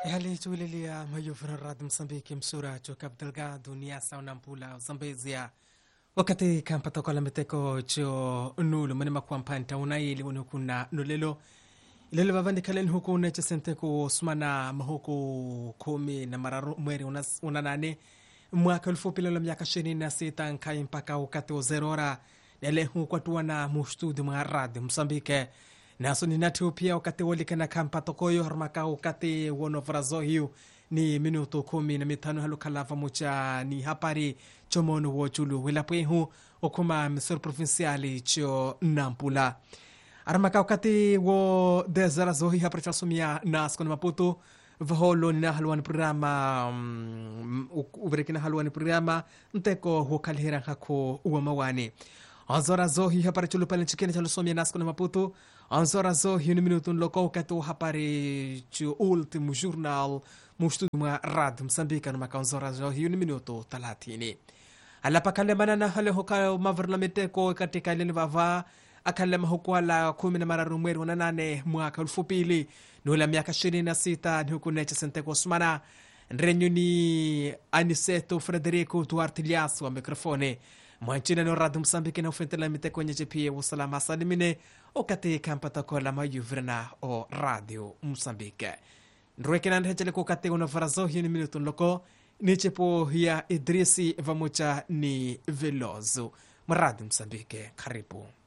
Hali tulilia mayufuna rad Msambiki msura choka Delgado Niasa unampula Zambezia wakati kampata kwa lamiteko cho nulu manima kwa mpanta unaili unukuna nulelo ilele vavandikalen huku uneche senteko sumana mahuku 10 na mararu mweri unanane mwaka ulfupilelo miaka 26 nkai mpaka wakati wa 0 hora nele huku atuwana mustudi mwa rad Msambike naso ni natu pia wakati walika na kampata koyo harmaka wakati wonovrazo hiyo ni minuto 15 halukalava mucha ni hapari chomono wochulu wilapwehu okuma misor provinciali cho Nampula harmaka wakati wo dezara zohi haprachasumia nasko na Maputo vaholo ni nahalwani programa uverekina halwani programa nteko hukalihira hako uwamawani Anzora zohi hapari chulu pale chikene chalusomia nasko na Maputo Anzora zohi ni minuto nloko kato hapari chu ultimo jornal mustuma rad Msambika na makanzora zohi ni minuto 30 Alapa kalemana na hale hoka maverlameteko katika ile vava akalema hukwala 10 na mararu mweri wa 8 mwaka ulfupili nula miaka 26 huku neche senteko Osmana Nrenyo ni Aniseto Frederico Duarte Lias wa mikrofone Mwanchina no rad Msambiki na ufentela miteko nyeche pia usalama salimine okati kampata kola mayuvrena o radio Msambike. Nruekena nhechele kukati unafarazo hiyo ni minuto loko nichepo ya Idrisi vamucha ni Velozo. Maradi Msambike, karibu.